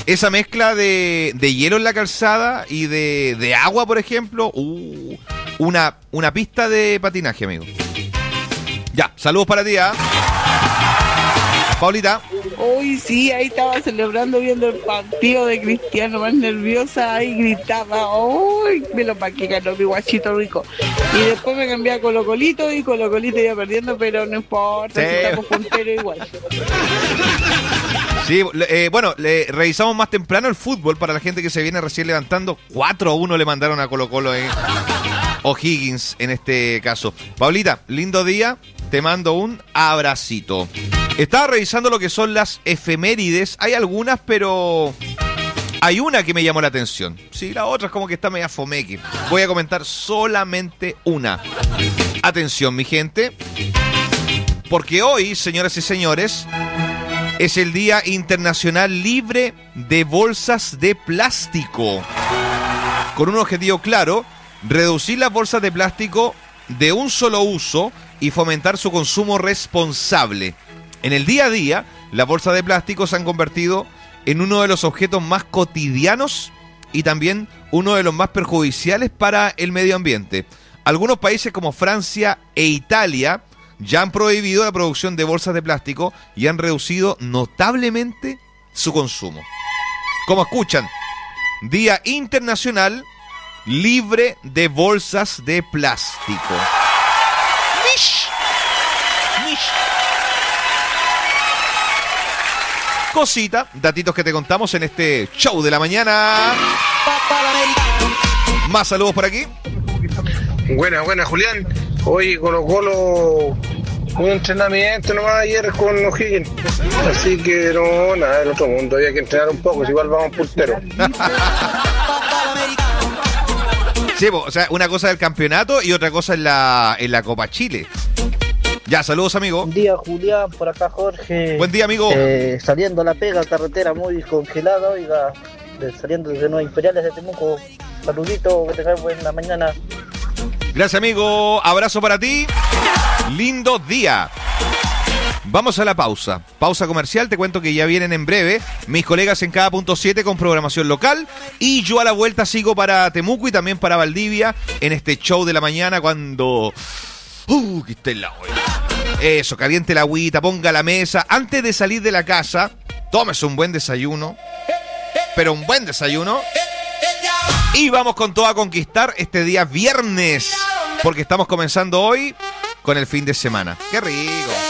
Esa mezcla de hielo en la calzada y de agua, por ejemplo. Una pista de patinaje, amigo. Ya, saludos para ti, ¿eh? Paulita. Uy, sí, ahí estaba celebrando viendo el partido de Cristiano, más nerviosa, ahí gritaba, uy, me lo pa' que ganó mi guachito rico. Y después me cambié a Colo Colito y Colo Colito iba perdiendo, pero no importa, sí. Si estamos punteros igual. Sí, bueno, revisamos más temprano el fútbol para la gente que se viene recién levantando. 4-1 le mandaron a Colo Colo, O'Higgins en este caso. Paulita, lindo día, te mando un abracito. Estaba revisando lo que son las efemérides. Hay algunas, pero hay una que me llamó la atención. Sí, la otra es como que está media fomeque. Voy a comentar solamente una. Atención, mi gente. Porque hoy, señoras y señores, es el Día Internacional Libre de Bolsas de Plástico. Con un objetivo claro, reducir las bolsas de plástico de un solo uso y fomentar su consumo responsable. En el día a día, las bolsas de plástico se han convertido en uno de los objetos más cotidianos y también uno de los más perjudiciales para el medio ambiente. Algunos países como Francia e Italia ya han prohibido la producción de bolsas de plástico y han reducido notablemente su consumo. Como escuchan, Día Internacional Libre de Bolsas de Plástico. ¡Mish! ¡Mish! Cosita, datitos que te contamos en este show de la mañana. Más saludos por aquí. Buena, Julián. Hoy Colo Colo, un entrenamiento nomás ayer con O'Higgins. Así que no, nada del otro mundo. Había que entrenar un poco, si igual vamos punteros. Sí, o sea, una cosa del campeonato y otra cosa en la Copa Chile. Ya, saludos, amigo. Buen día, Julián, por acá Jorge. Buen día, amigo. Saliendo a la pega, carretera muy congelada, oiga, saliendo desde Nueva Imperiales de Temuco. Saludito, que tengas buena mañana. Gracias, amigo. Abrazo para ti. Lindo día. Vamos a la pausa. Pausa comercial. Te cuento que ya vienen en breve mis colegas en cada punto 7 con programación local. Y yo a la vuelta sigo para Temuco y también para Valdivia en este show de la mañana cuando... que esté el agua. Eso, caliente la agüita, ponga la mesa. Antes de salir de la casa, tómese un buen desayuno. Pero un buen desayuno. Y vamos con todo a conquistar este día viernes. Porque estamos comenzando hoy con el fin de semana. ¡Qué rico!